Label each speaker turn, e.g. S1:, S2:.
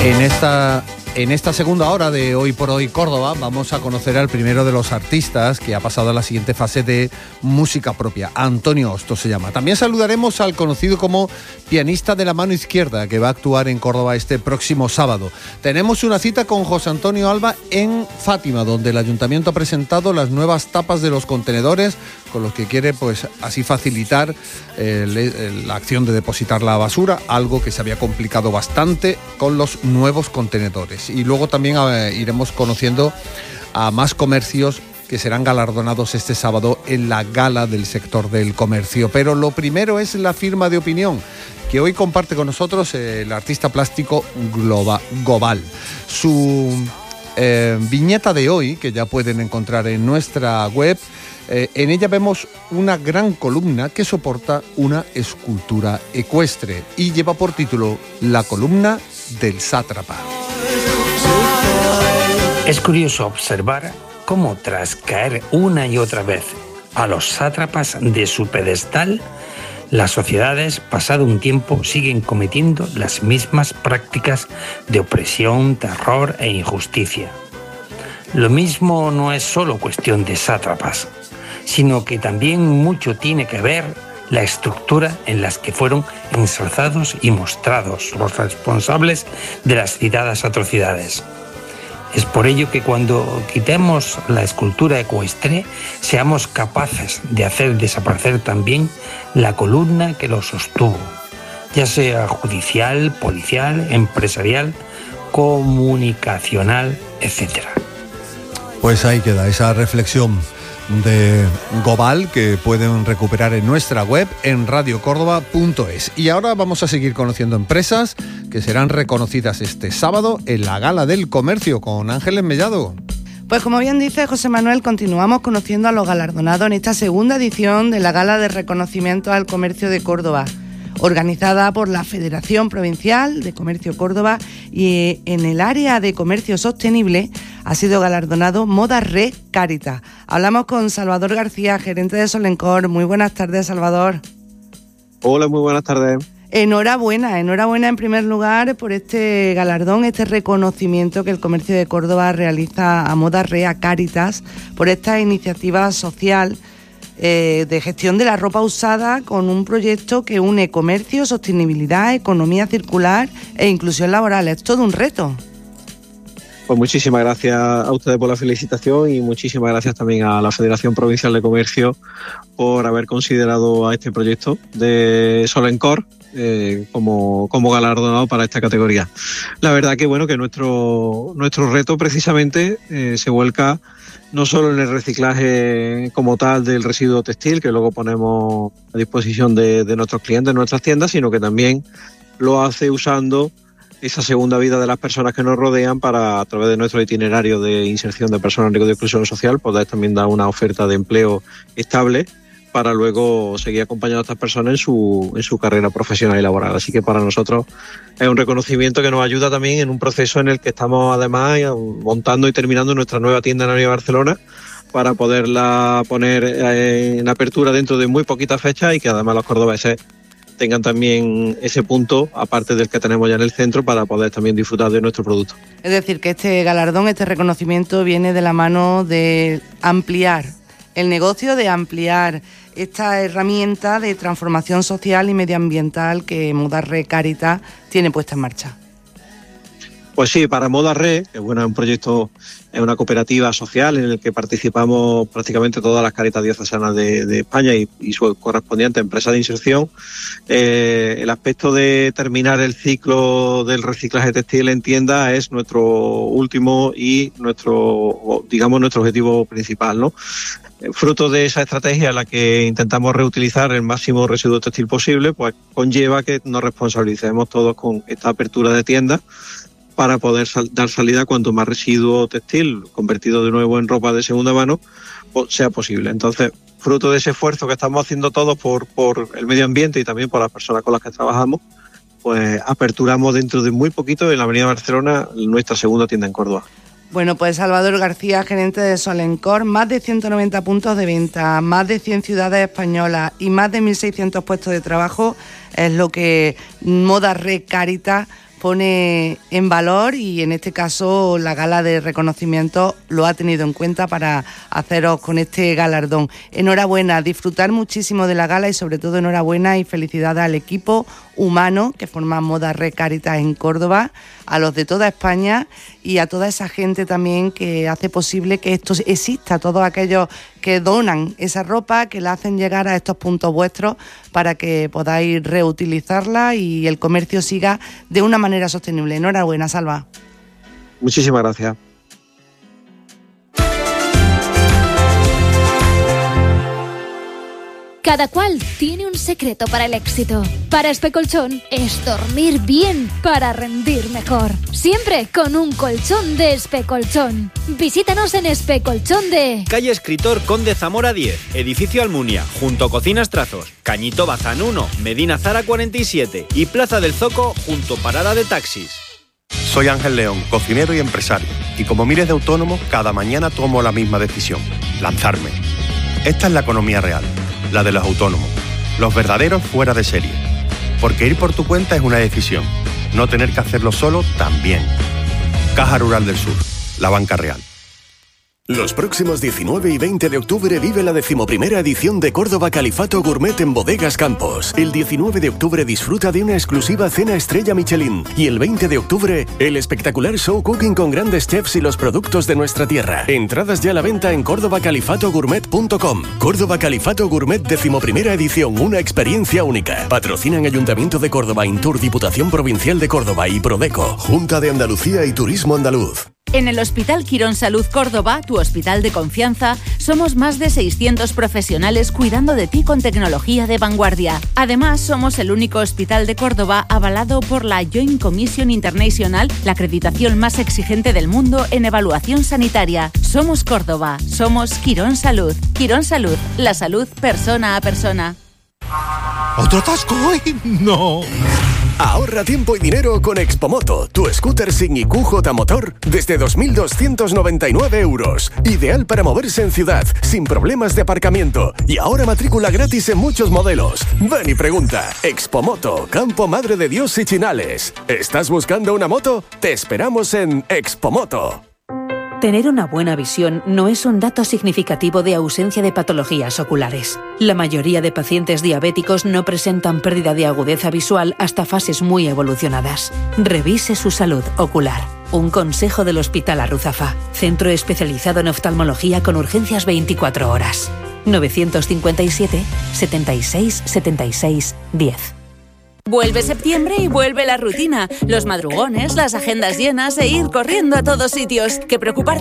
S1: En esta segunda hora de Hoy por Hoy Córdoba vamos a conocer al primero de los artistas que ha pasado a la siguiente fase de música propia. Antonio Hostos se llama. También saludaremos al conocido como pianista de la mano izquierda, que va a actuar en Córdoba este próximo sábado. Tenemos una cita con José Antonio Alba en Fátima, donde el Ayuntamiento ha presentado las nuevas tapas de los contenedores, con los que quiere pues así facilitar la acción de depositar la basura, algo que se había complicado bastante con los nuevos contenedores. Y luego también iremos conociendo a más comercios que serán galardonados este sábado en la gala del sector del comercio. Pero lo primero es la firma de opinión que hoy comparte con nosotros el artista plástico Gobal. Su viñeta de hoy, que ya pueden encontrar en nuestra web, en ella vemos una gran columna que soporta una escultura ecuestre y lleva por título La columna del sátrapa.
S2: Es curioso observar cómo, tras caer una y otra vez a los sátrapas de su pedestal, las sociedades, pasado un tiempo, siguen cometiendo las mismas prácticas de opresión, terror e injusticia. Lo mismo no es solo cuestión de sátrapas, sino que también mucho tiene que ver la estructura en las que fueron ensalzados y mostrados los responsables de las citadas atrocidades. Es por ello que cuando quitemos la escultura ecuestre, seamos capaces de hacer desaparecer también la columna que lo sostuvo, ya sea judicial, policial, empresarial, comunicacional, etc.
S1: Pues ahí queda esa reflexión de Gobal, que pueden recuperar en nuestra web en radiocórdoba.es. Y ahora vamos a seguir conociendo empresas que serán reconocidas este sábado en la Gala del Comercio con Ángeles Mellado.
S3: Pues como bien dice José Manuel, continuamos conociendo a los galardonados en esta segunda edición de la Gala de Reconocimiento al Comercio de Córdoba, organizada por la Federación Provincial de Comercio Córdoba, y en el área de comercio sostenible ha sido galardonado Moda Re Caritas. Hablamos con Salvador García, gerente de Solencor. Muy buenas tardes, Salvador.
S4: Hola, muy buenas tardes.
S3: Enhorabuena en primer lugar por este galardón, este reconocimiento que el comercio de Córdoba realiza a Moda Re Caritas por esta iniciativa social de gestión de la ropa usada, con un proyecto que une comercio, sostenibilidad, economía circular e inclusión laboral. Es todo un reto.
S4: Pues muchísimas gracias a ustedes por la felicitación y muchísimas gracias también a la Federación Provincial de Comercio por haber considerado a este proyecto de Solencor como galardonado para esta categoría. La verdad que bueno, que nuestro reto precisamente se vuelca no solo en el reciclaje como tal del residuo textil, que luego ponemos a disposición de nuestros clientes en nuestras tiendas, sino que también lo hace usando esa segunda vida de las personas que nos rodean para, a través de nuestro itinerario de inserción de personas en riesgo de exclusión social, poder también dar una oferta de empleo estable para luego seguir acompañando a estas personas en su carrera profesional y laboral. Así que para nosotros es un reconocimiento que nos ayuda también en un proceso en el que estamos además montando y terminando nuestra nueva tienda en la Avenida Barcelona para poderla poner en apertura dentro de muy poquitas fechas y que además los cordobeses tengan también ese punto, aparte del que tenemos ya en el centro, para poder también disfrutar de nuestro producto.
S3: Es decir, que este galardón, este reconocimiento viene de la mano de ampliar el negocio, de ampliar esta herramienta de transformación social y medioambiental que Moda Re Caritas tiene puesta en marcha.
S4: Pues sí, para Moda Re, que bueno, es un proyecto, es una cooperativa social en el que participamos prácticamente todas las Caritas diocesanas de España y su correspondiente empresa de inserción. El aspecto de terminar el ciclo del reciclaje textil en tienda es nuestro último y nuestro objetivo principal, ¿no? Fruto de esa estrategia en la que intentamos reutilizar el máximo residuo textil posible, pues conlleva que nos responsabilicemos todos con esta apertura de tiendas para poder dar salida a cuanto más residuo textil convertido de nuevo en ropa de segunda mano sea posible. Entonces, fruto de ese esfuerzo que estamos haciendo todos por el medio ambiente y también por las personas con las que trabajamos, pues aperturamos dentro de muy poquito en la Avenida Barcelona nuestra segunda tienda en Córdoba.
S3: Bueno, pues Salvador García, gerente de Solencor, más de 190 puntos de venta, más de 100 ciudades españolas y más de 1.600 puestos de trabajo es lo que Moda Re Caritas pone en valor, y en este caso la gala de reconocimiento lo ha tenido en cuenta para haceros con este galardón. Enhorabuena, disfrutar muchísimo de la gala y sobre todo enhorabuena y felicidades al equipo humano que forma Moda Red Caritas en Córdoba, a los de toda España y a toda esa gente también que hace posible que esto exista, todos aquellos que donan esa ropa, que la hacen llegar a estos puntos vuestros para que podáis reutilizarla y el comercio siga de una manera sostenible. Enhorabuena, Salva.
S4: Muchísimas gracias.
S5: Cada cual tiene un secreto para el éxito. Para Especolchón es dormir bien para rendir mejor. Siempre con un colchón de Especolchón. Visítanos en Especolchón de...
S6: Calle Escritor Conde Zamora 10, Edificio Almunia, junto a Cocinas Trazos, Cañito Bazán 1, Medina Zara 47 y Plaza del Zoco, junto Parada de Taxis.
S7: Soy Ángel León, cocinero y empresario, y como miles de autónomos, cada mañana tomo la misma decisión: lanzarme. Esta es la economía real, la de los autónomos, los verdaderos fuera de serie. Porque ir por tu cuenta es una decisión, no tener que hacerlo solo también. Caja Rural del Sur, la banca real.
S8: Los próximos 19 y 20 de octubre vive la 11ª edición de Córdoba Califato Gourmet en Bodegas Campos. El 19 de octubre disfruta de una exclusiva cena estrella Michelin. Y el 20 de octubre, el espectacular show cooking con grandes chefs y los productos de nuestra tierra. Entradas ya a la venta en cordobacalifatogourmet.com. Córdoba Califato Gourmet 11ª edición, una experiencia única. Patrocinan Ayuntamiento de Córdoba, Intur, Diputación Provincial de Córdoba y Prodeco. Junta de Andalucía y Turismo Andaluz.
S9: En el Hospital Quirón Salud Córdoba, tu hospital de confianza, somos más de 600 profesionales cuidando de ti con tecnología de vanguardia. Además, somos el único hospital de Córdoba avalado por la Joint Commission International, la acreditación más exigente del mundo en evaluación sanitaria. Somos Córdoba, somos Quirón Salud. Quirón Salud, la salud persona a persona.
S10: ¿Otro atasco hoy? ¡No!
S8: Ahorra tiempo y dinero con Expomoto, tu scooter sin IQ motor desde 2.299 euros. Ideal para moverse en ciudad, sin problemas de aparcamiento. Y ahora matrícula gratis en muchos modelos. Ven y pregunta. Expomoto, Campo Madre de Dios y Chinales. ¿Estás buscando una moto? Te esperamos en Expomoto.
S9: Tener una buena visión no es un dato significativo de ausencia de patologías oculares. La mayoría de pacientes diabéticos no presentan pérdida de agudeza visual hasta fases muy evolucionadas. Revise su salud ocular. Un consejo del Hospital Arruzafa, centro especializado en oftalmología con urgencias 24 horas. 957 76 76 10. Vuelve septiembre y vuelve la rutina, los madrugones, las agendas llenas e ir corriendo a todos sitios. Que preocuparte